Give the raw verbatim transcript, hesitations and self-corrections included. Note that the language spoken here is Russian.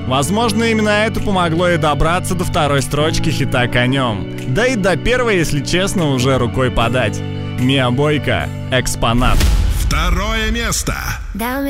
Возможно, именно это помогло ей добраться до второй строчки хита «Конем». Да и до первой, если честно, уже рукой подать. Миа Бойка, «Экспонат». Второе место.